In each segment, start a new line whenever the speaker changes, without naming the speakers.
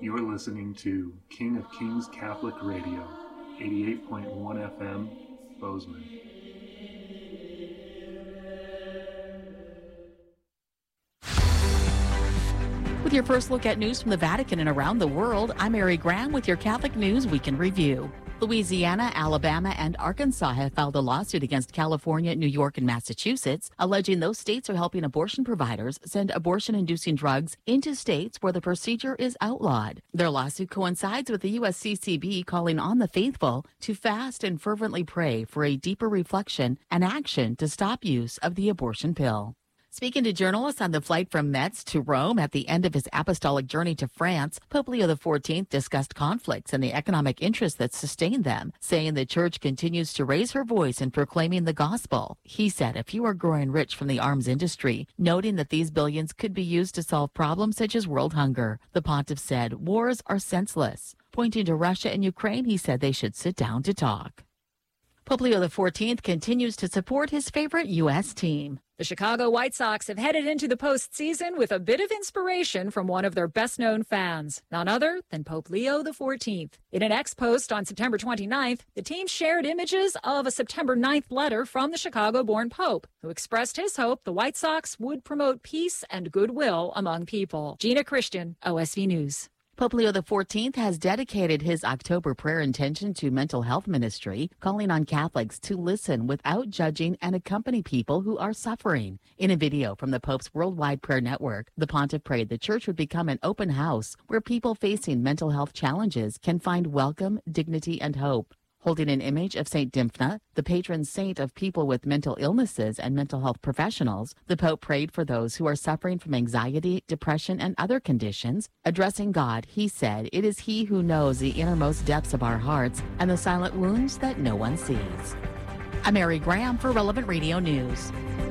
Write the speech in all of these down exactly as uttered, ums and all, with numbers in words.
You're listening to King of Kings Catholic Radio, eighty-eight point one F M, Bozeman.
With your first look at news from the Vatican and around the world, I'm Mary Graham with your Catholic News Weekend Review. Louisiana, Alabama, and Arkansas have filed a lawsuit against California, New York, and Massachusetts, alleging those states are helping abortion providers send abortion-inducing drugs into states where the procedure is outlawed. Their lawsuit coincides with the U S C C B calling on the faithful to fast and fervently pray for a deeper reflection and action to stop use of the abortion pill. Speaking to journalists on the flight from Metz to Rome at the end of his apostolic journey to France, Pope Leo the fourteenth discussed conflicts and the economic interests that sustain them, saying the church continues to raise her voice in proclaiming the gospel. He said a few are growing rich from the arms industry, noting that these billions could be used to solve problems such as world hunger. The pontiff said wars are senseless. Pointing to Russia and Ukraine, he said they should sit down to talk. Pope Leo the fourteenth continues to support his favorite U S team.
The Chicago White Sox have headed into the postseason with a bit of inspiration from one of their best-known fans, none other than Pope Leo the fourteenth. In an X-post on September twenty-ninth, the team shared images of a September ninth letter from the Chicago-born Pope, who expressed his hope the White Sox would promote peace and goodwill among people. Gina Christian, O S V News.
Pope Leo the fourteenth has dedicated his October prayer intention to mental health ministry, calling on Catholics to listen without judging and accompany people who are suffering. In a video from the Pope's Worldwide Prayer Network, the pontiff prayed the church would become an open house where people facing mental health challenges can find welcome, dignity, and hope. Holding an image of Saint Dymphna, the patron saint of people with mental illnesses and mental health professionals, the Pope prayed for those who are suffering from anxiety, depression, and other conditions. Addressing God, he said, "It is He who knows the innermost depths of our hearts and the silent wounds that no one sees." I'm Mary Graham for Relevant Radio News.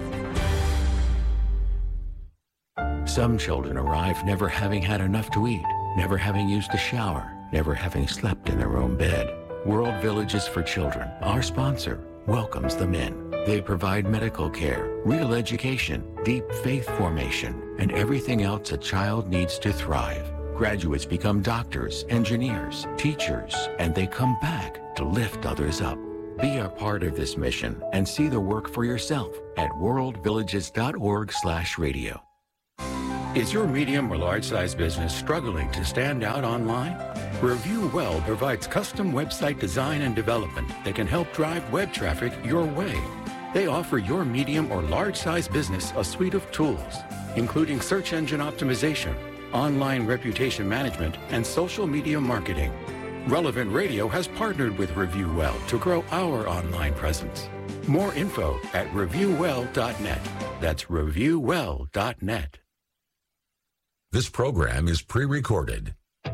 Some children arrive never having had enough to eat, never having used a shower, never having slept in their own bed. World Villages for Children, our sponsor, welcomes them in. They provide medical care, real education, deep faith formation, and everything else a child needs to thrive. Graduates become doctors, engineers, teachers, and they come back to lift others up. Be a part of this mission and see the work for yourself at worldvillages.org slash radio. Is your medium or large-size business struggling to stand out online? Review Well provides custom website design and development that can help drive web traffic your way. They offer your medium or large-size business a suite of tools, including search engine optimization, online reputation management, and social media marketing. Relevant Radio has partnered with Review Well to grow our online presence. More info at review well dot net. That's review well dot net.
This program is pre-recorded.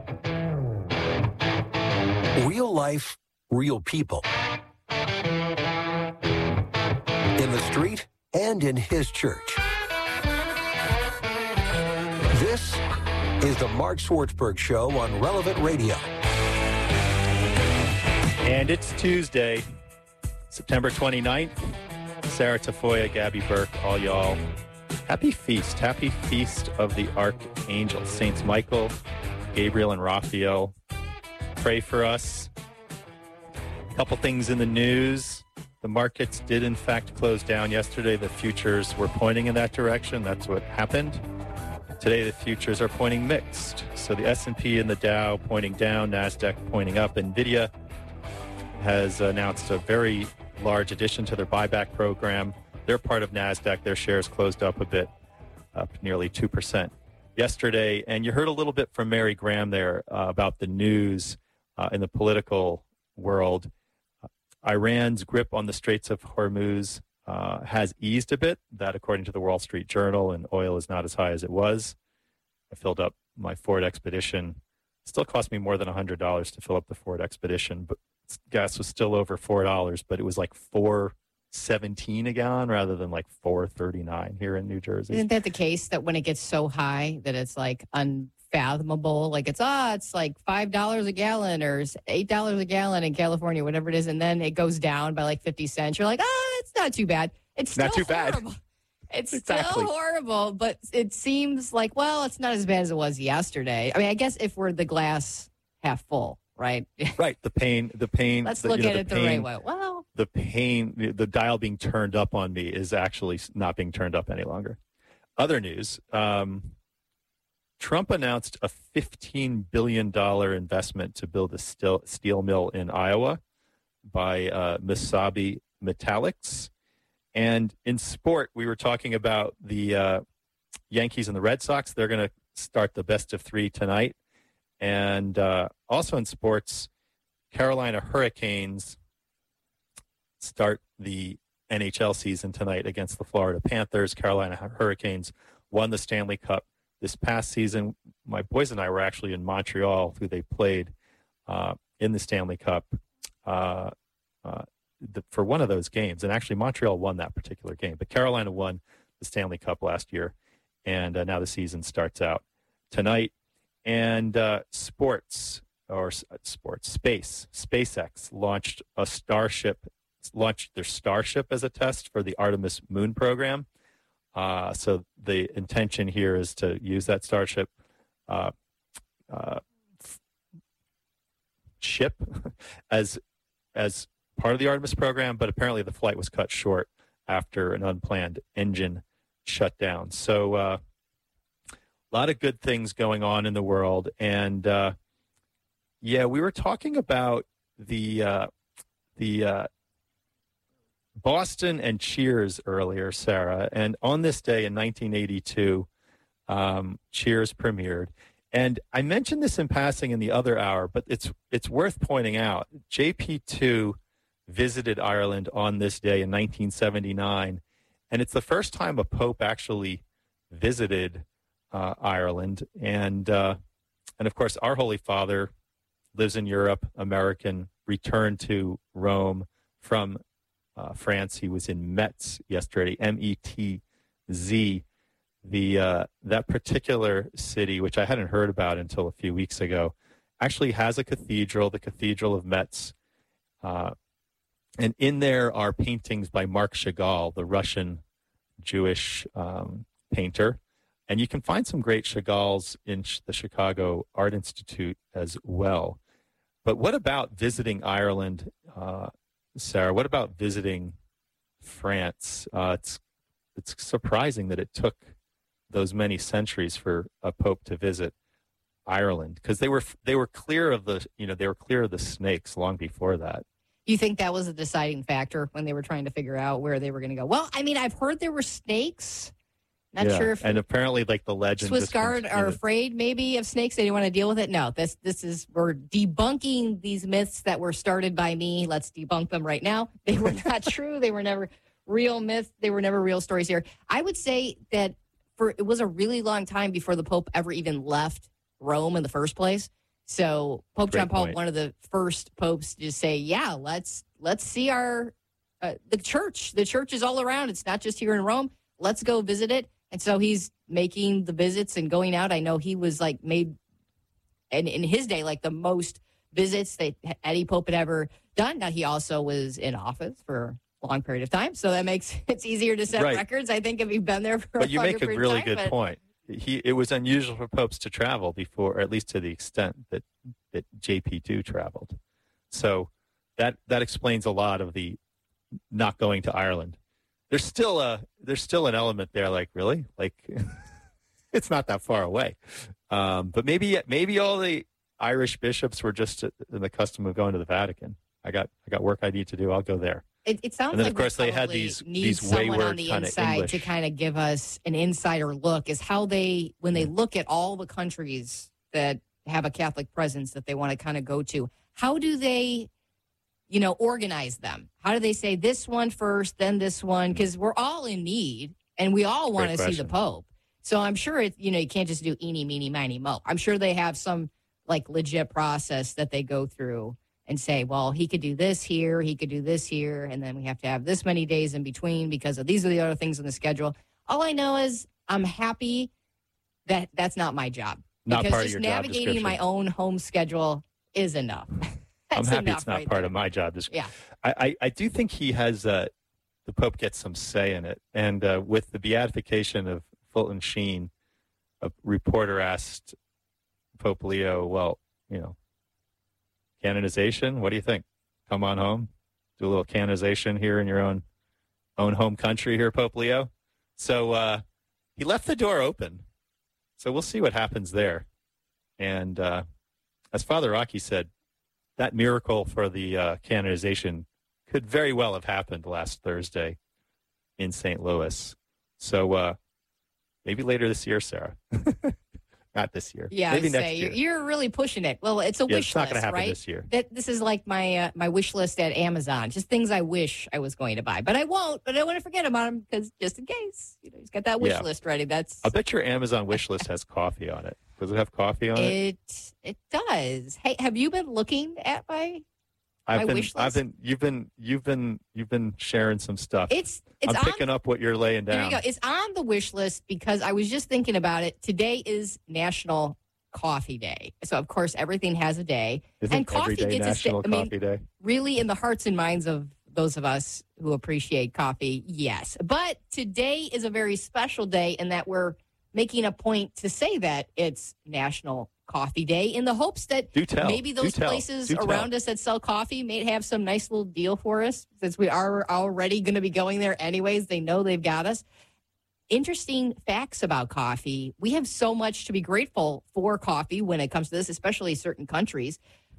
Real life, real people. In the street and in his church. This is the Mark Swartzberg Show on Relevant Radio.
And it's Tuesday, September twenty-ninth. Sarah Tafoya, Gabby Burke, all y'all. Happy feast. Happy feast of the Archangels. Saints Michael, Gabriel, and Raphael. Pray for us. A couple things in the news. The markets did, in fact, close down yesterday. The futures were pointing in that direction. That's what happened. Today, the futures are pointing mixed. So the S and P and the Dow pointing down, NASDAQ pointing up. NVIDIA has announced a very large addition to their buyback program. They're part of NASDAQ. Their shares closed up a bit, up nearly two percent yesterday. And you heard a little bit from Mary Graham there uh, about the news uh, in the political world. Uh, Iran's grip on the Straits of Hormuz uh, has eased a bit. That, according to the Wall Street Journal, and oil is not as high as it was. I filled up my Ford Expedition. It still cost me more than one hundred dollars to fill up the Ford Expedition, but gas was still over four dollars, but it was like four seventeen a gallon rather than like four thirty-nine here in New Jersey.
Isn't that the case that when it gets so high that it's like unfathomable? Like it's, ah, it's like five dollars a gallon or eight dollars a gallon in California, whatever it is. And then it goes down by like fifty cents. You're like, ah, it's not too bad. It's still
not too
horrible.
bad.
It's
Exactly.
still horrible, but it seems like, well, it's not as bad as it was yesterday. I mean, I guess if we're the glass half full, right?
Right. The pain, the pain.
Let's
the,
look
you know,
at
the
it the
pain,
right way. Well,
The pain, the dial being turned up on me is actually not being turned up any longer. Other news, um, Trump announced a fifteen billion dollars investment to build a steel, steel mill in Iowa by uh, Misabi Metallics. And in sport, we were talking about the uh, Yankees and the Red Sox. They're going to start the best of three tonight. And uh, also in sports, Carolina Hurricanes start the N H L season tonight against the Florida Panthers. Carolina Hurricanes won the Stanley Cup this past season. My boys and I were actually in Montreal, who they played uh, in the Stanley Cup uh, uh, the, for one of those games. And actually, Montreal won that particular game. But Carolina won the Stanley Cup last year. And uh, now the season starts out tonight. And uh, sports, or uh, sports, space, SpaceX launched a Starship, launched their Starship as a test for the Artemis moon program. Uh, so the intention here is to use that Starship uh, uh, ship as as part of the Artemis program, but apparently the flight was cut short after an unplanned engine shutdown. So uh, a lot of good things going on in the world. And uh, yeah, we were talking about the uh, the uh, Boston and Cheers earlier, Sarah. And on this day in nineteen eighty-two, um, Cheers premiered. And I mentioned this in passing in the other hour, but it's it's worth pointing out. J P two visited Ireland on this day in nineteen seventy-nine, and it's the first time a pope actually visited uh, Ireland. And uh, and of course, our Holy Father lives in Europe, American, returned to Rome from uh, France. He was in Metz yesterday, M E T Z. The uh, that particular city, which I hadn't heard about until a few weeks ago, actually has a cathedral, the Cathedral of Metz. Uh, and in there are paintings by Marc Chagall, the Russian Jewish um, painter. And you can find some great Chagalls in the Chicago Art Institute as well. But what about visiting Ireland, uh, Sarah? What about visiting France? Uh, it's it's surprising that it took those many centuries for a pope to visit Ireland, because they were they were clear of the you know they were clear of the snakes long before that.
You think that was a deciding factor when they were trying to figure out where they were going to go? Well, I mean, I've heard there were snakes. Not
yeah.
sure if
and apparently, like the legend,
Swiss
just
Guard
comes,
are
you know,
afraid maybe of snakes. They didn't want to deal with it. No, this this is we're debunking these myths that were started by me. Let's debunk them right now. They were not true. They were never real myths. They were never real stories here. I would say that for it was a really long time before the Pope ever even left Rome in the first place. So Pope
Great
John Paul,
point.
one of the first popes to say, yeah, let's let's see our uh, the church. The church is all around. It's not just here in Rome. Let's go visit it. And so he's making the visits and going out. I know he was like made, and in his day, like the most visits that any pope had ever done. Now he also was in office for a long period of time, so that makes it's easier to set
Right.
records. I think if you've been there for
But
a
you
longer
make a
period
really
of time,
good
but
point. He it was unusual for popes to travel before, or at least to the extent that that J P two traveled. So that that explains a lot of the not going to Ireland. There's still a there's still an element there, like really, like it's not that far away. Um, but maybe maybe all the Irish bishops were just in the custom of going to the Vatican. I got I got work I need to do. I'll go there.
It, it sounds
And then,
like
of course,
we
they had
probably
these-
need
these
someone
wayward
on the
kinda
inside
English.
to kind of give us an insider look is how they, when they look at all the countries that have a Catholic presence that they want to kind of go to, how do they, you know, organize them? How do they say this one first, then this one? Because we're all in need and we all want
Great
to see the
question.
Pope. So I'm sure it, you know, you can't just do eeny, meeny, miny, mo. I'm sure they have some like legit process that they go through and say, well, he could do this here, he could do this here, and then we have to have this many days in between because of these are the other things in the schedule. All I know is I'm happy that that's not my job.
Not
because
part of
just
your job
navigating my
description.
own home schedule is enough.
I'm
That's
happy
enough
it's not
right
part
there.
of my job description.
Yeah.
I, I, I do think he has uh, the Pope gets some say in it. And uh, with the beatification of Fulton Sheen, a reporter asked Pope Leo, well, you know, canonization, what do you think? Come on home, do a little canonization here in your own own home country here, Pope Leo. So uh, he left the door open. So we'll see what happens there. And uh, as Father Rocky said, that miracle for the uh, canonization could very well have happened last Thursday in Saint Louis. So uh, maybe later this year, Sarah. Not this year.
Yeah,
maybe
I
next
say,
year.
You're, you're really pushing it. Well, it's a
yeah,
wish
it's not
list,
going to happen
right?
this year.
That this is like my uh, my wish list at Amazon. Just things I wish I was going to buy, but I won't. But I don't want to forget about them because just in case, you know, he's got that wish
Yeah.
list ready. That's.
I bet your Amazon wish list has coffee on it. Does it have coffee on it?
It it does. Hey, have you been looking at my?
I've
my
been,
wish
I've
list?
been, you've been, you've been, you've been sharing some stuff.
It's it's
I'm
on,
picking up what you're laying down.
There you go. It's on the wish list because I was just thinking about it. Today is National Coffee Day, so of course everything has a day,
Isn't
and coffee
every day
gets
National
a sta- I mean,
Coffee Day?
really in the hearts and minds of those of us who appreciate coffee, yes. But today is a very special day in that we're making a point to say that it's National Coffee Day in the hopes that
Do tell.
maybe
Do
those
tell.
places
Do tell.
around us that sell coffee may have some nice little deal for us since we are already going to be going there anyways. They know they've got us. Interesting facts about coffee. We have so much to be grateful for coffee when it comes to this, especially certain countries.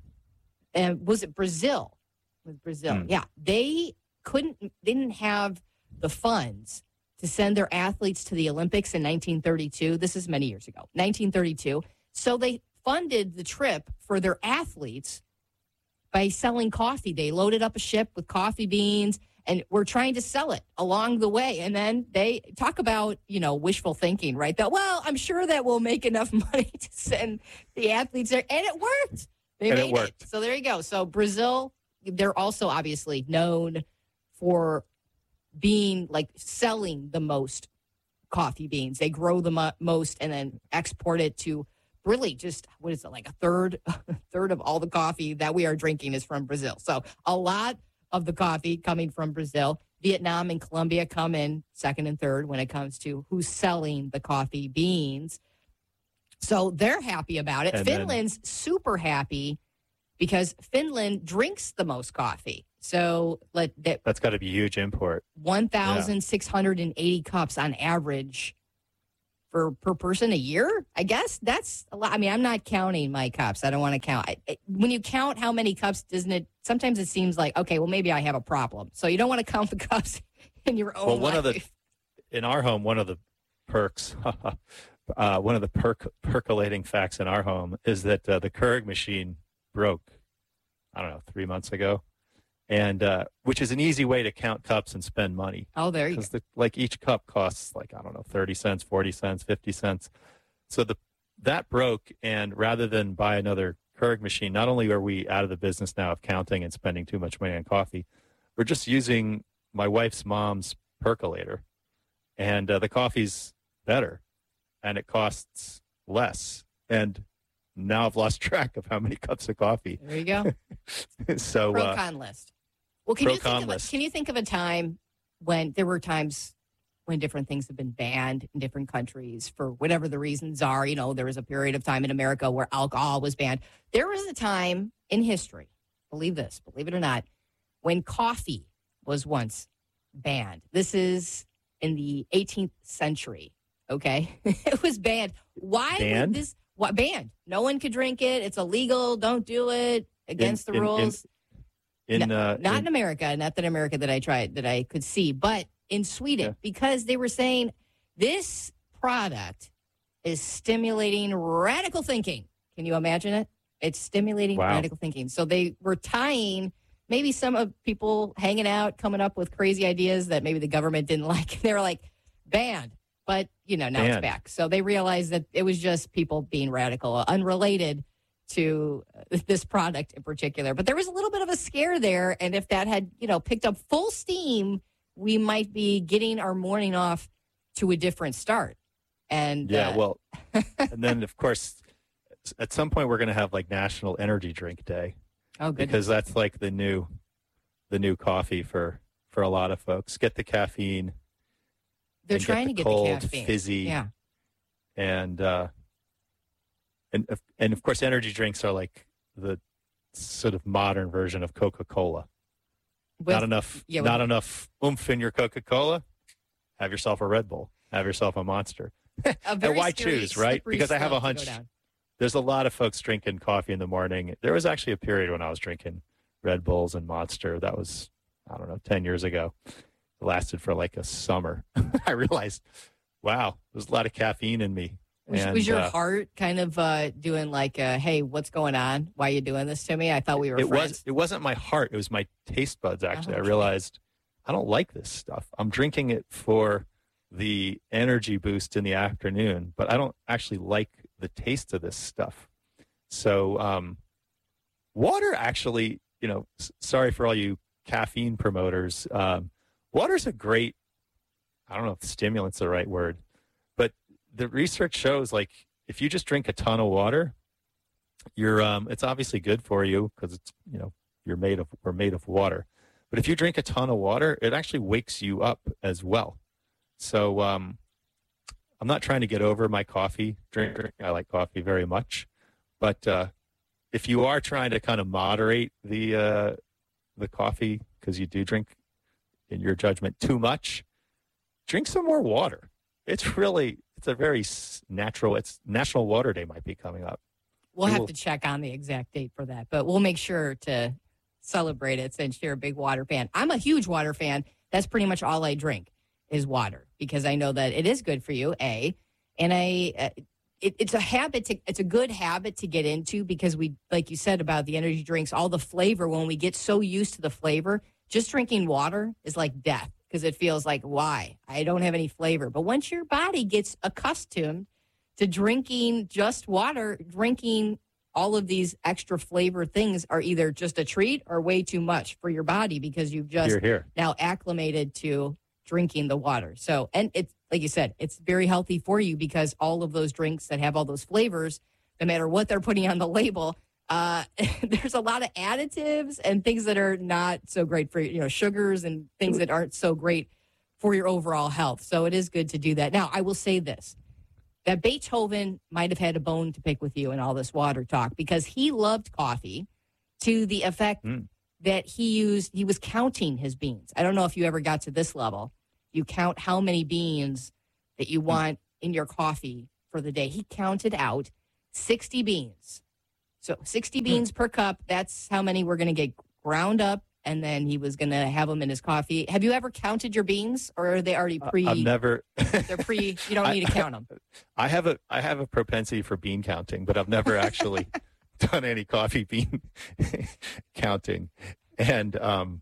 And was it Brazil? With Brazil,
Hmm.
yeah, they couldn't, they didn't have the funds to send their athletes to the Olympics in nineteen thirty-two. This is many years ago, nineteen thirty-two. So they funded the trip for their athletes by selling coffee. They loaded up a ship with coffee beans and we're trying to sell it along the way. And then they talk about, you know, wishful thinking, right? That, well, I'm sure that we'll make enough money to send the athletes there. And it worked. They
And
made
it worked.
So there you go. So Brazil, they're also obviously known for being like selling the most coffee beans. They grow the mo- most and then export it to really just, what is it, like a third, a third of all the coffee that we are drinking is from Brazil. So a lot of the coffee coming from Brazil. Vietnam and Colombia come in second and third when it comes to who's selling the coffee beans. So they're happy about it.
And then-
Finland's super happy because Finland drinks the most coffee. So let that
That's got to be a huge import.
one thousand six hundred eighty cups on average for per person a year. I guess that's a lot. I mean, I'm not counting my cups. I don't want to count. I, I, when you count how many cups, doesn't it? Sometimes it seems like, okay, well, maybe I have a problem. So you don't want to count the cups in your own
Well, one
life.
of the in our home, one of the perks, uh, one of the perk, percolating facts in our home is that uh, the Keurig machine broke. I don't know, three months ago, and uh, which is an easy way to count cups and spend money.
Oh, there you go.
Because the, like each cup costs like, I don't know, thirty cents, forty cents, fifty cents. So the that broke, and rather than buy another Keurig machine, not only are we out of the business now of counting and spending too much money on coffee, we're just using my wife's mom's percolator, and uh, the coffee's better, and it costs less. And now I've lost track of how many cups of coffee.
There you go.
so
Pro
uh,
con list. Well, can you think
pro-con
of a,
list.
can you think of a time when there were times when different things have been banned in different countries for whatever the reasons are? You know, there was a period of time in America where alcohol was banned. There was a time in history, believe this, believe it or not, when coffee was once banned. This is in the eighteenth century. Okay, it was banned. Why
Banned?
would this? What banned? No one could drink it. It's illegal. Don't do it. Against
In-
the
in- in-
rules.
in
No,
uh,
not in,
in-
America, not that America that I tried that I could see, but in Sweden,
Yeah.
because they were saying this product is stimulating radical thinking. Can you imagine it? It's stimulating
Wow.
radical thinking. So they were tying maybe some of people hanging out, coming up with crazy ideas that maybe the government didn't like. They were like, banned. But, you know, now it's
Banned.
back. So they realized that it was just people being radical, unrelated to this product in particular. But there was a little bit of a scare there. And if that had, you know, picked up full steam, we might be getting our morning off to a different start. And
yeah,
uh,
well, and then of course, at some point we're going to have like National Energy Drink Day
oh, goodness.
because that's like the new, the new coffee for for a lot of folks. Get the caffeine.
They're
and
trying
get the
to get
cold,
the caffeine.
fizzy.
Yeah.
And, uh, and, and of course, energy drinks are like the sort of modern version of Coca-Cola.
With,
not enough,
yeah,
not
with,
enough oomph in your Coca-Cola. Have yourself a Red Bull. Have yourself a Monster.
A very
and why
scary,
choose, right? Because I have a hunch. There's a lot of folks drinking coffee in the morning. There was actually a period when I was drinking Red Bulls and Monster. That was, I don't know, ten years ago. It lasted for like a summer. I realized, wow, there's a lot of caffeine in me.
Was,
and,
was your
uh,
heart kind of uh, doing like, uh, hey, what's going on? Why are you doing this to me? I thought we were
it
friends.
Was, it wasn't my heart. It was my taste buds, actually.
Oh, okay.
I realized I don't like this stuff. I'm drinking it for the energy boost in the afternoon, but I don't actually like the taste of this stuff. So um, water actually, you know, s- sorry for all you caffeine promoters. Um, water's a great, I don't know if stimulant's the right word, but the research shows like if you just drink a ton of water, you're, um, it's obviously good for you because it's, you know, you're made of, we're made of water. But if you drink a ton of water, it actually wakes you up as well. So um, I'm not trying to get over my coffee drinker. I like coffee very much. But uh, if you are trying to kind of moderate the uh, the coffee, because you do drink, in your judgment, too much, drink some more water. It's really, it's a very natural, it's National Water Day might be coming up.
We'll
we
have
will,
to check on the exact date for that, but we'll make sure to celebrate it since you're a big water fan. I'm a huge water fan. That's pretty much all I drink is water because I know that it is good for you, A, and I, uh, it, it's a habit, to, it's a good habit to get into because we, like you said about the energy drinks, all the flavor, when we get so used to the flavor, just drinking water is like death because it feels like, why? I don't have any flavor. But once your body gets accustomed to drinking just water, drinking all of these extra flavor things are either just a treat or way too much for your body because you've just
Here, here.
now acclimated to drinking the water. So, and it's like you said, it's very healthy for you because all of those drinks that have all those flavors, no matter what they're putting on the label, uh, there's a lot of additives and things that are not so great for you, you know, sugars and things that aren't so great for your overall health. So it is good to do that. Now, I will say this, that Beethoven might have had a bone to pick with you in all this water talk because he loved coffee to the effect mm. that he used, he was counting his beans. I don't know if you ever got to this level. You count how many beans that you want in your coffee for the day. He counted out sixty beans. So sixty beans mm. per cup, that's how many we're going to get ground up, and then he was going to have them in his coffee. Have you ever counted your beans, or are they already pre?
I've never.
They're pre. You don't need to count them.
I have a I have a propensity for bean counting, but I've never actually done any coffee bean counting, and um,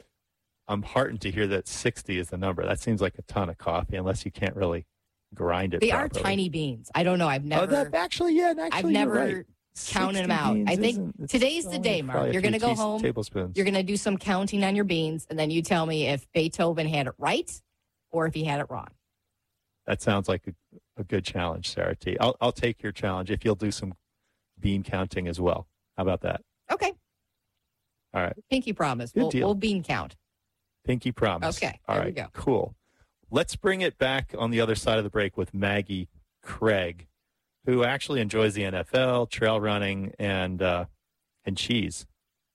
I'm heartened to hear that sixty is the number. That seems like a ton of coffee, unless you can't really grind it.
They
properly.
are tiny beans. I don't know. I've never.
Oh, that actually, yeah, actually,
I've never.
You're right.
Counting them out. I think today's the day, Mark. You're going to go home.
Tablespoons.
You're going to do some counting on your beans, and then you tell me if Beethoven had it right or if he had it wrong.
That sounds like a, a good challenge, Sarah T. I'll, I'll take your challenge if you'll do some bean counting as well. How about that?
Okay.
All right.
Pinky promise.
Good
we'll,
deal.
we'll bean count.
Pinky promise.
Okay.
All
there
right.
we go.
Cool. Let's bring it back on the other side of the break with Maggie Craig, who actually enjoys the N F L, trail running, and uh, and cheese.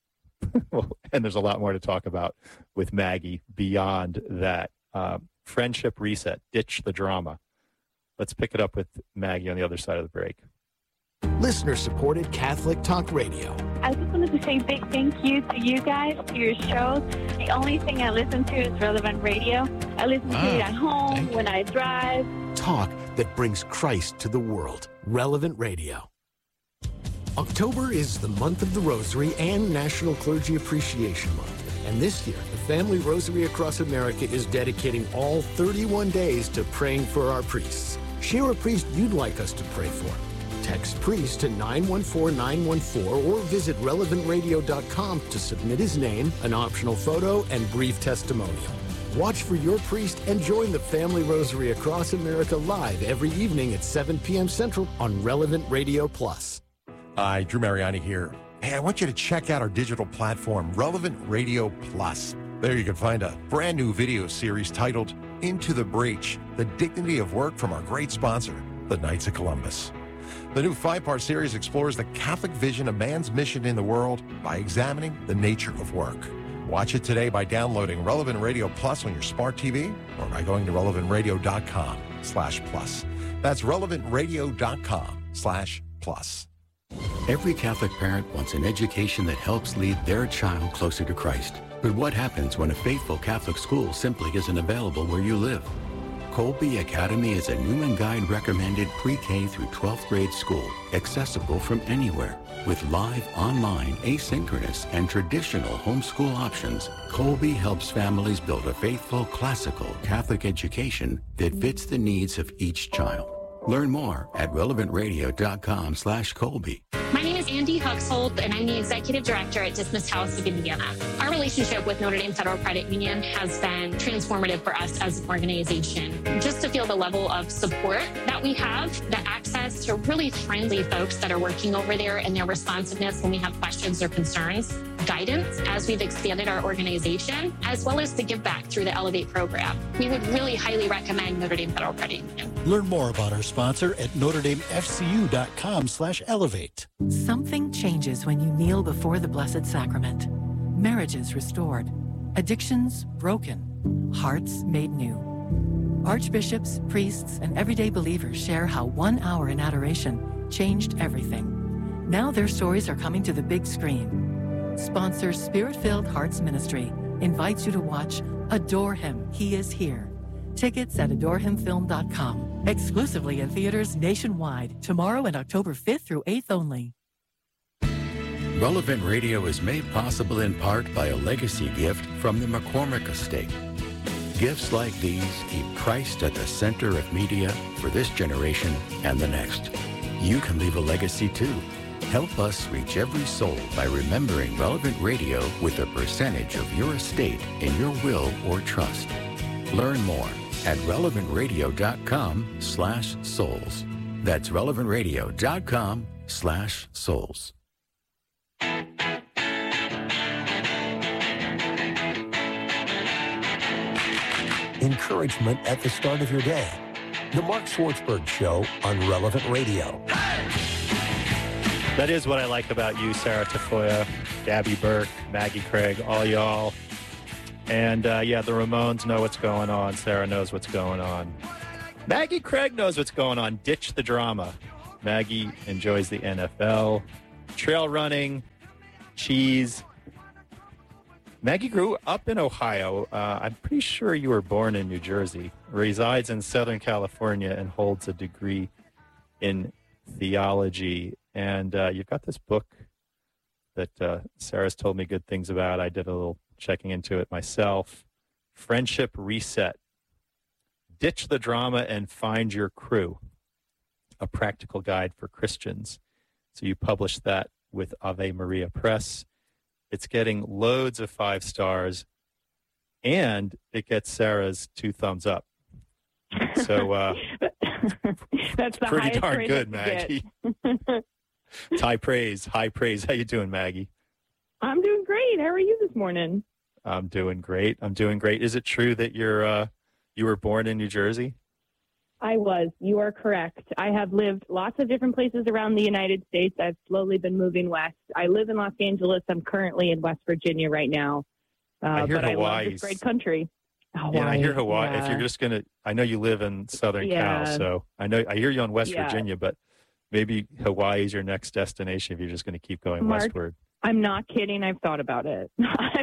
Well, and there's a lot more to talk about with Maggie beyond that. Uh, friendship reset, ditch the drama. Let's pick it up with Maggie on the other side of the break.
Listener-supported Catholic Talk Radio.
I just wanted to say a big thank you to you guys, to your shows. The only thing I listen to is Relevant Radio. I listen
wow.
to it at home, when I drive.
Talk that brings Christ to the world. Relevant Radio. October is the month of the Rosary and National Clergy Appreciation Month. And this year, the Family Rosary Across America is dedicating all thirty-one days to praying for our priests. Share a priest you'd like us to pray for. Text priest to nine one four nine one four or visit relevant radio dot com to submit his name, an optional photo, and brief testimonial. Watch for your priest and join the Family Rosary Across America live every evening at seven p.m. Central on Relevant Radio Plus.
Hi, Drew Mariani here. Hey, I want you to check out our digital platform, Relevant Radio Plus. There you can find a brand new video series titled Into the Breach, The Dignity of Work from our great sponsor, the Knights of Columbus. The new five-part series explores the Catholic vision of man's mission in the world by examining the nature of work. Watch it today by downloading Relevant Radio Plus on your smart T V or by going to relevant radio dot com slash plus. That's relevant radio dot com slash plus.
Every Catholic parent wants an education that helps lead their child closer to Christ. But what happens when a faithful Catholic school simply isn't available where you live? Colby Academy is a Newman Guide recommended pre-K through twelfth grade school, accessible from anywhere. With live, online, asynchronous, and traditional homeschool options, Colby helps families build a faithful, classical Catholic education that fits the needs of each child. Learn more at relevant radio dot com slash Colby.
My name is Andy Huxhold, and I'm the Executive Director at Dismiss House of Indiana. Our relationship with Notre Dame Federal Credit Union has been transformative for us as an organization. Just to feel the level of support that we have, the access to really friendly folks that are working over there and their responsiveness when we have questions or concerns, guidance as we've expanded our organization, as well as the give back through the Elevate program. We would really highly recommend Notre Dame Federal Credit Union.
Learn more about our sponsor at notre dame f c u dot com slash elevate.
Something changes when you kneel before the Blessed Sacrament. Marriages restored, addictions broken, hearts made new. Archbishops, priests, and everyday believers share how one hour in adoration changed everything. Now their stories are coming to the big screen. Sponsor Spirit-Filled Hearts Ministry invites you to watch Adore Him, He Is Here. Tickets at adore him film dot com. Exclusively in theaters nationwide, tomorrow and October fifth through eighth only.
Relevant Radio is made possible in part by a legacy gift from the McCormick Estate. Gifts like these keep Christ at the center of media for this generation and the next. You can leave a legacy too. Help us reach every soul by remembering Relevant Radio with a percentage of your estate in your will or trust. Learn more at relevant radio dot com slash souls. That's relevant radio dot com slash souls.
Encouragement at the start of your day. The Mark Schwartzberg Show on Relevant Radio.
That is what I like about you, Sarah Tafoya, Gabby Burke, Maggie Craig, all y'all. And, uh, yeah, the Ramones know what's going on. Sarah knows what's going on. Maggie Craig knows what's going on. Ditch the drama. Maggie enjoys the N F L, trail running, cheese. Maggie grew up in Ohio. Uh, I'm pretty sure you were born in New Jersey, resides in Southern California, and holds a degree in theology. And uh, you've got this book that uh, Sarah's told me good things about. I did a little checking into it myself. Friendship Reset. Ditch the drama and find your crew. A practical guide for Christians. So you published that with Ave Maria Press. It's getting loads of five stars, and it gets Sarah's two thumbs up. So uh,
that's the
pretty
highest
darn
praise
good,
I can
Maggie. High praise, high praise. How you doing, Maggie?
I'm doing great. How are you this morning?
I'm doing great. I'm doing great. Is it true that you're uh, you were born in New Jersey?
I was. You are correct. I have lived lots of different places around the United States. I've slowly been moving west. I live in Los Angeles. I'm currently in West Virginia right now. Uh,
I hear
but I love
Hawaii's-
this great country. Hawaii,
Yeah, I hear Hawaii.
yeah.
If you're just gonna, I know you live in Southern
Yeah.
Cal, so I know I hear you on West
Yeah.
Virginia, but maybe Hawaii is your next destination if you're just going to keep going
Mark,
westward.
I'm not kidding. I've thought about it.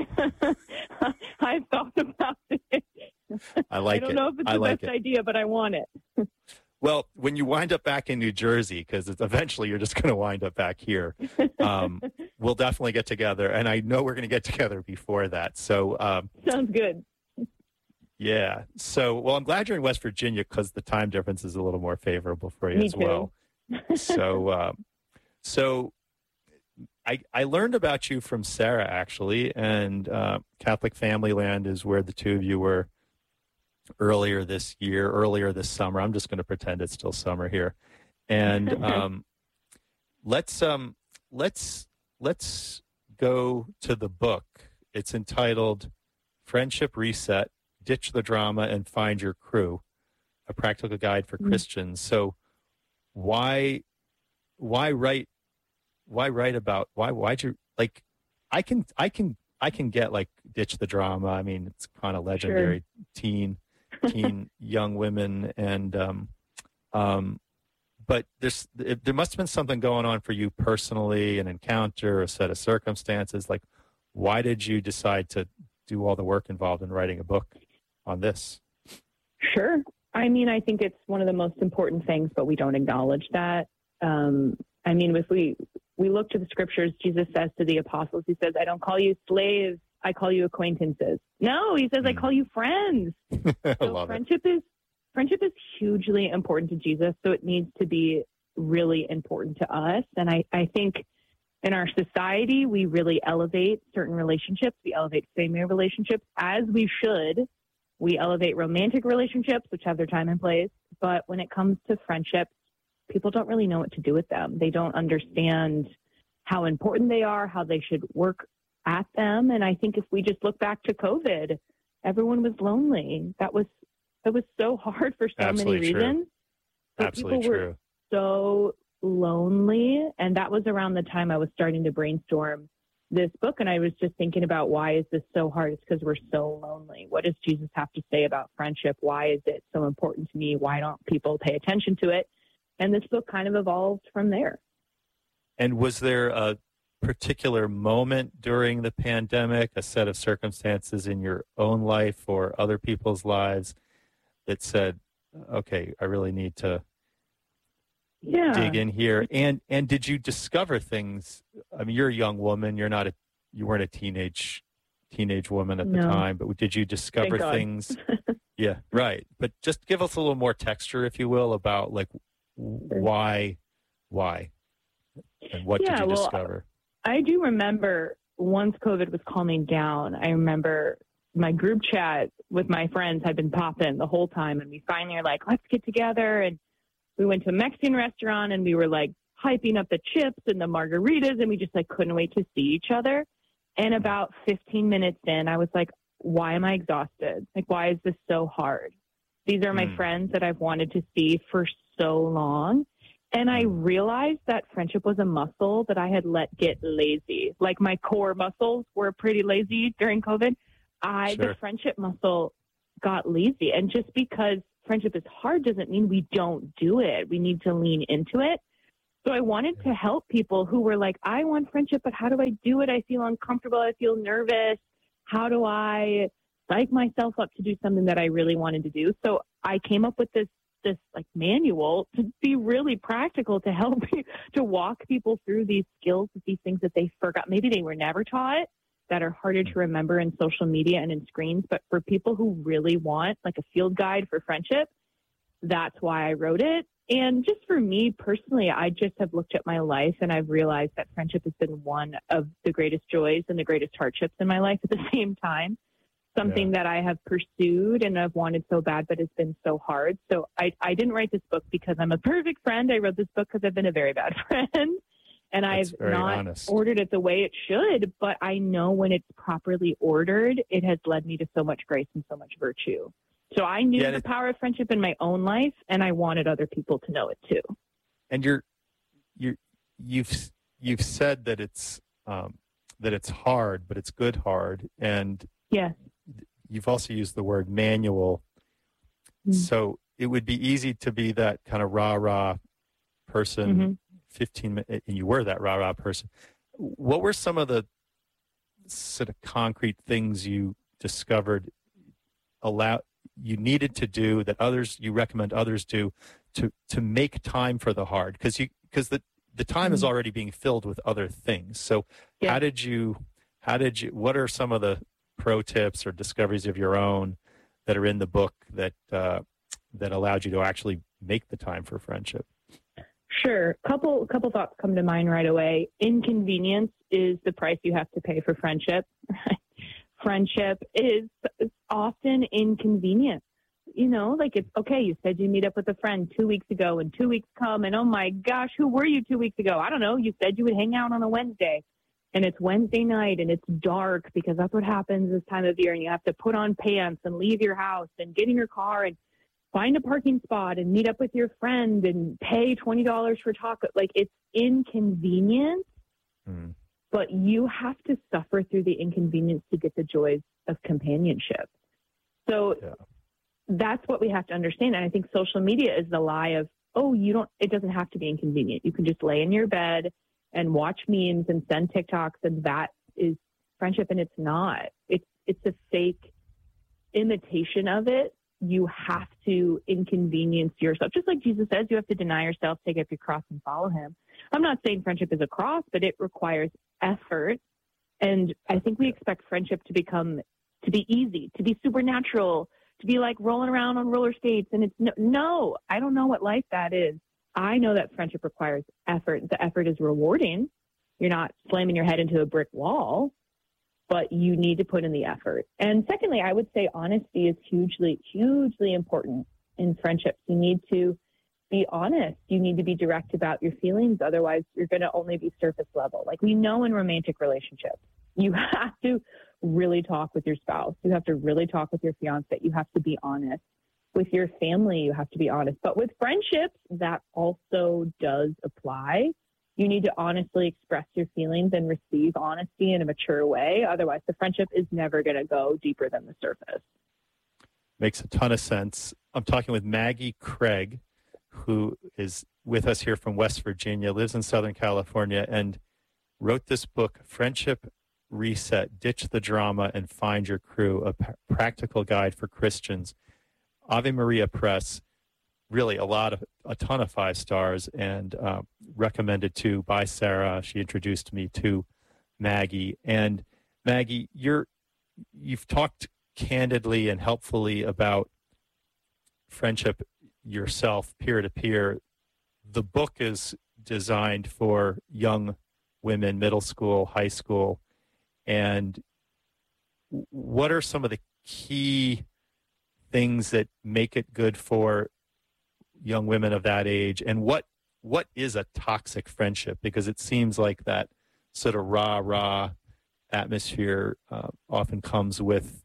I've thought about it.
I like
I don't
it.
know if it's
I
the
like
best
it.
idea, but I want it.
Well, when you wind up back in New Jersey, because eventually you're just going to wind up back here, um, we'll definitely get together. And I know we're going to get together before that. So, um,
Sounds good.
yeah. So, well, I'm glad you're in West Virginia because the time difference is a little more favorable for you
Me
as
too.
well. So, um, so I, I learned about you from Sarah, actually, and uh, Catholic Family Land is where the two of you were earlier this year, earlier this summer. I'm just going to pretend it's still summer here. And um, let's um, let's let's go to the book. It's entitled Friendship Reset, Ditch the Drama and Find Your Crew, a practical guide for mm-hmm. Christians. So why why write why write about why why'd you like I can I can I can get like Ditch the Drama. I mean, it's kind of legendary. Sure. teen teen young women and um um but there's it, there must have been something going on for you personally, an encounter, a set of circumstances. Like, why did you decide to do all the work involved in writing a book on this?
Sure. I mean, I think it's one of the most important things, but we don't acknowledge that. Um, I mean, if we, we look to the scriptures, Jesus says to the apostles, he says, I don't call you slaves, I call you acquaintances. No, he says, mm. I call you friends.
I
so
love
friendship
it.
is friendship is hugely important to Jesus, so it needs to be really important to us. And I, I think in our society, we really elevate certain relationships. We elevate family relationships, as we should. We elevate romantic relationships, which have their time and place. But when it comes to friendships, people don't really know what to do with them. They don't understand how important they are, how they should work at them. And I think if we just look back to COVID, everyone was lonely. That was that was so hard for so
Absolutely
many
true.
reasons. But
Absolutely
people
true.
were so lonely. And that was around the time I was starting to brainstorm this book. And I was just thinking about, why is this so hard? It's because we're so lonely. What does Jesus have to say about friendship? Why is it so important to me? Why don't people pay attention to it? And this book kind of evolved from there.
And was there a particular moment during the pandemic, a set of circumstances in your own life or other people's lives that said, okay, I really need to
yeah.
dig in here? And and did you discover things? I mean, you're a young woman. You're not a you weren't a teenage teenage woman at the
No.
time, but did you discover
Thank God.
things? Yeah, right. But just give us a little more texture, if you will, about like why, why, and what
Yeah,
did you
well,
discover?
I do remember once COVID was calming down, I remember my group chat with my friends had been popping the whole time. And we finally were like, let's get together. And we went to a Mexican restaurant and we were like hyping up the chips and the margaritas. And we just like couldn't wait to see each other. And about fifteen minutes in, I was like, why am I exhausted? Like, why is this so hard? These are my
Mm.
friends that I've wanted to see for so long. And I realized that friendship was a muscle that I had let get lazy. Like my core muscles were pretty lazy during COVID. I,
Sure.
the friendship muscle got lazy. And just because friendship is hard doesn't mean we don't do it. We need to lean into it. So I wanted to help people who were like, I want friendship, but how do I do it? I feel uncomfortable. I feel nervous. How do I psych myself up to do something that I really wanted to do? So I came up with this this like manual to be really practical, to help you, to walk people through these skills, these things that they forgot. Maybe they were never taught, that are harder to remember in social media and in screens. But for people who really want like a field guide for friendship, that's why I wrote it. And just for me personally, I just have looked at my life and I've realized that friendship has been one of the greatest joys and the greatest hardships in my life at the same time. Something
Yeah.
that I have pursued and I've wanted so bad, but it's been so hard. So I, I didn't write this book because I'm a perfect friend. I wrote this book because I've been a very bad friend. And
That's
I've
very
not
honest.
ordered it the way it should, but I know when it's properly ordered, it has led me to so much grace and so much virtue. So I knew
Yeah,
the
it-
power of friendship in my own life, and I wanted other people to know it too.
And you're you you've you've said that it's um, that it's hard, but it's good hard, and
Yeah.
you've also used the word manual.
Mm.
So it would be easy to be that kind of rah rah person.
Mhm.
Fifteen minutes, and you were that rah rah person. What were some of the sort of concrete things you discovered allow you needed to do that others you recommend others do to to make time for the hard? Because you because the the time is
Mhm.
already being filled with other things. So
Yeah.
how did you how did you what are some of the pro tips or discoveries of your own that are in the book that uh, that allowed you to actually make the time for friendship?
Sure. Couple couple thoughts come to mind right away. Inconvenience is the price you have to pay for friendship. Friendship is often inconvenient. You know, like it's okay, you said you meet up with a friend two weeks ago and two weeks come and oh my gosh, who were you two weeks ago? I don't know. You said you would hang out on a Wednesday. and it's Wednesday night and it's dark, because that's what happens this time of year, and you have to put on pants and leave your house and get in your car and find a parking spot and meet up with your friend and pay twenty dollars for taco. Like, it's inconvenient, mm. but you have to suffer through the inconvenience to get the joys of companionship. So yeah. that's what we have to understand. And I think social media is the lie of, oh, you don't, it doesn't have to be inconvenient. You can just lay in your bed and watch memes and send TikToks, and that is friendship. And it's not. It's, it's a fake imitation of it. You have to inconvenience yourself. Just like Jesus says, you have to deny yourself, take up your cross, and follow him. I'm not saying friendship is a cross, but it requires effort. And I think we expect friendship to become, to be easy, to be supernatural, to be like rolling around on roller skates. And it's no, no, I don't know what life that is. I know that friendship requires effort. The effort is rewarding. You're not slamming your head into a brick wall, but you need to put in the effort. And secondly, I would say honesty is hugely, hugely important in friendships. You need to be honest. You need to be direct about your feelings. Otherwise, you're going to only be surface level. Like we know in romantic relationships, you have to really talk with your spouse. You have to really talk with your fiance. You have to be honest. With your family, you have to be honest. But with friendships, that also does apply. You need to honestly express your feelings and receive honesty in a mature way. Otherwise, the friendship is never going to go deeper than the surface.
Makes a ton of sense. I'm talking with Maggie Craig, who is with us here from West Virginia, lives in Southern California, and wrote this book, Friendship Reset, Ditch the Drama and Find Your Crew, a p- practical guide for Christians. Ave Maria Press, really a lot of, a ton of five stars, and uh, recommended to by Sarah. She introduced me to Maggie. And Maggie, you're, you've talked candidly and helpfully about friendship yourself, peer-to-peer. The book is designed for young women, middle school, high school. And what are some of the key things that make it good for young women of that age? And what what is a toxic friendship? Because it seems like that sort of rah-rah atmosphere uh, often comes with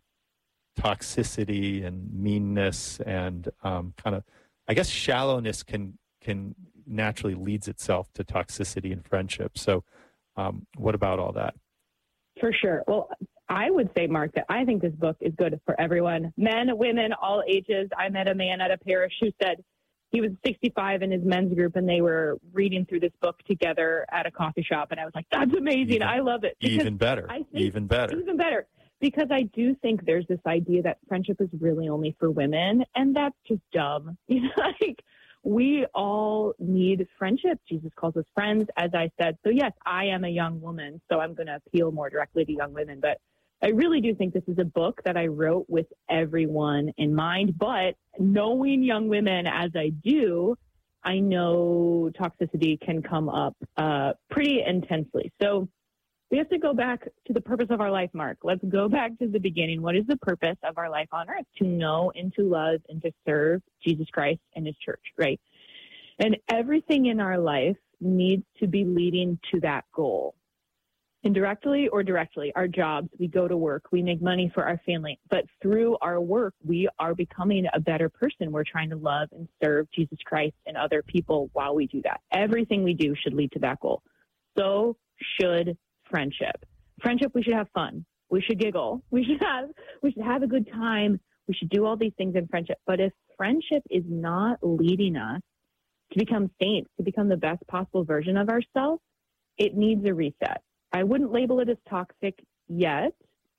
toxicity and meanness and um, kind of, I guess, shallowness can can naturally leads itself to toxicity in friendship. So um, what about all that?
For sure. Well, I would say, Mark, that I think this book is good for everyone, men, women, all ages. I met a man at a parish who said he was sixty-five in his men's group, and they were reading through this book together at a coffee shop. And I was like, that's amazing. Even, I love it. Because
even better.
I think,
even better.
Even better. Because I do think there's this idea that friendship is really only for women, and that's just dumb. You know, like, we all need friendship. Jesus calls us friends, as I said. So, yes, I am a young woman, so I'm going to appeal more directly to young women. But I really do think this is a book that I wrote with everyone in mind. But knowing young women as I do, I know toxicity can come up uh, pretty intensely. So we have to go back to the purpose of our life, Mark. Let's go back to the beginning. What is the purpose of our life on earth? To know and to love and to serve Jesus Christ and his church, right? And everything in our life needs to be leading to that goal. Indirectly or directly, our jobs, we go to work, we make money for our family, but through our work, we are becoming a better person. We're trying to love and serve Jesus Christ and other people while we do that. Everything we do should lead to that goal. So should friendship. Friendship, we should have fun. We should giggle. We should have, we should have a good time. We should do all these things in friendship. But if friendship is not leading us to become saints, to become the best possible version of ourselves, it needs a reset. I wouldn't label it as toxic yet,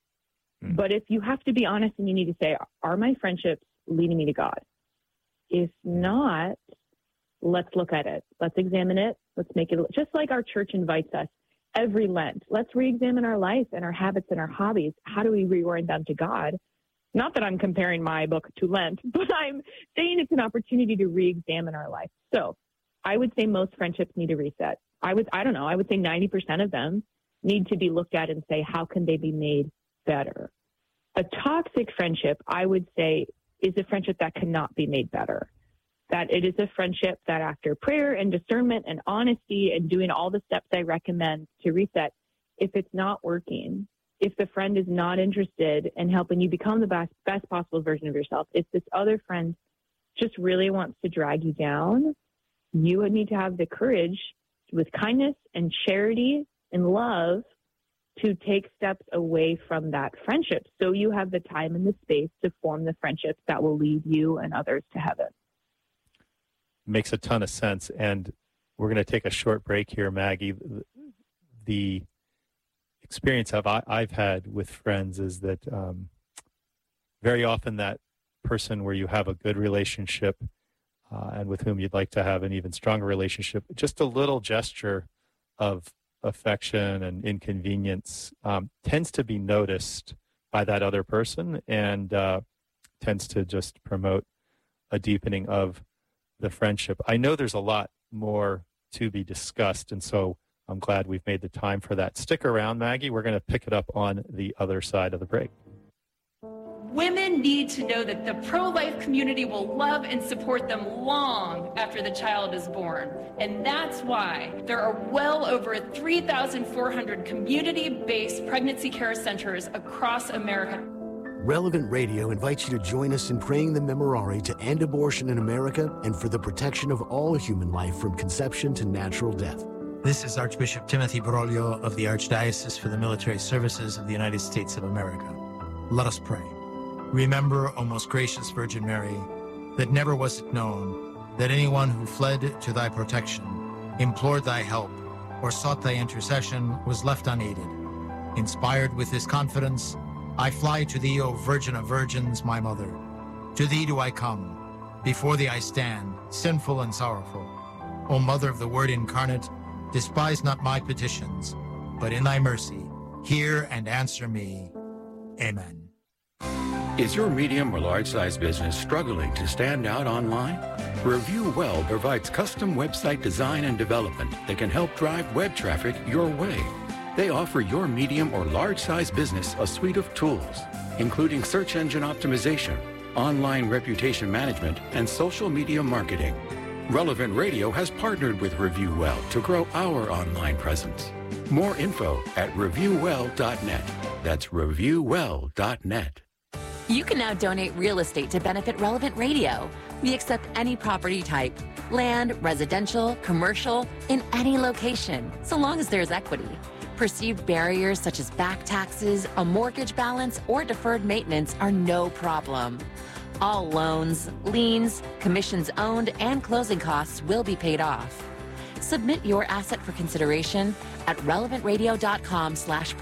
mm. but if you have to be honest and you need to say, are my friendships leading me to God? If not, let's look at it. Let's examine it. Let's make it, just like our church invites us every Lent. Let's re-examine our life and our habits and our hobbies. How do we reorient them to God? Not that I'm comparing my book to Lent, but I'm saying it's an opportunity to re-examine our life. So I would say most friendships need a reset. I would, I don't know, I would say ninety percent of them need to be looked at and say, how can they be made better? A toxic friendship, I would say, is a friendship that cannot be made better. That it is a friendship that after prayer and discernment and honesty and doing all the steps I recommend to reset, if it's not working, if the friend is not interested in helping you become the best, best possible version of yourself, if this other friend just really wants to drag you down, you would need to have the courage with kindness and charity and love to take steps away from that friendship so you have the time and the space to form the friendships that will lead you and others to heaven.
Makes a ton of sense. And we're going to take a short break here, Maggie. The experience I've, I've had with friends is that um, very often that person where you have a good relationship uh, and with whom you'd like to have an even stronger relationship, just a little gesture of affection and inconvenience um, tends to be noticed by that other person and uh, tends to just promote a deepening of the friendship. I know there's a lot more to be discussed, and so I'm glad we've made the time for that. Stick around, Maggie. We're going to pick it up on the other side of the break.
Women need to know that the pro-life community will love and support them long after the child is born. And that's why there are well over three thousand four hundred community-based pregnancy care centers across America.
Relevant Radio invites you to join us in praying the Memorare to end abortion in America and for the protection of all human life from conception to natural death.
This is Archbishop Timothy Broglio of the Archdiocese for the Military Services of the United States of America. Let us pray. Remember, O most gracious Virgin Mary, that never was it known that anyone who fled to thy protection, implored thy help, or sought thy intercession was left unaided. Inspired with this confidence, I fly to thee, O Virgin of Virgins, my mother. To thee do I come. Before thee I stand, sinful and sorrowful. O Mother of the Word incarnate, despise not my petitions, but in thy mercy, hear and answer me. Amen.
Is your medium or large-size business struggling to stand out online? Review Well provides custom website design and development that can help drive web traffic your way. They offer your medium or large-size business a suite of tools, including search engine optimization, online reputation management, and social media marketing. Relevant Radio has partnered with Review Well to grow our online presence. More info at review well dot net. That's review well dot net.
You can now donate real estate to benefit Relevant Radio. We accept any property type, land, residential, commercial, in any location, so long as there's equity. Perceived barriers such as back taxes, a mortgage balance, or deferred maintenance are no problem. All loans, liens, commissions owned, and closing costs will be paid off. Submit your asset for consideration at relevant radio dot com slash